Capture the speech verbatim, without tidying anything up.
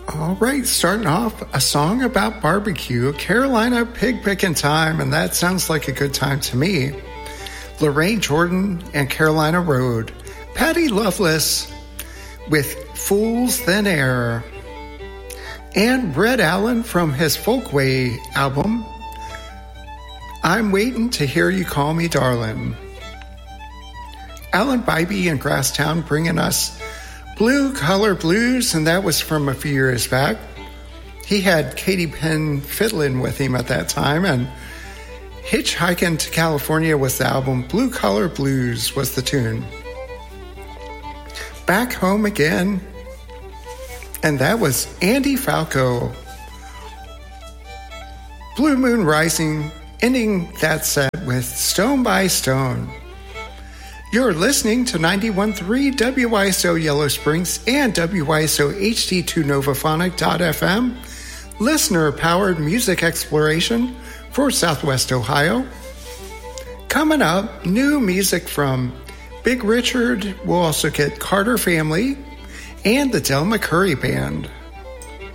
All right, starting off a song about barbecue, Carolina Pig Pickin' Time, and that sounds like a good time to me. Lorraine Jordan and Carolina Road. Patty Loveless with Fools Than Air. And Red Allen from his Folkway album, I'm Waiting to Hear You Call Me Darlin'. Alan Bybee and Grasstown bringing us Blue Collar Blues, and that was from a few years back. He had Katie Penn fiddling with him at that time, and Hitchhiking to California was the album. Blue Collar Blues was the tune. Back Home Again, and that was Andy Falco. Blue Moon Rising, ending that set with Stone by Stone. You're listening to ninety-one point three W I S O Yellow Springs and W I S O H D two Novaphonic dot F M, listener-powered music exploration for Southwest Ohio. Coming up, new music from Big Richard. We'll also get Carter Family and the Del McCurry Band.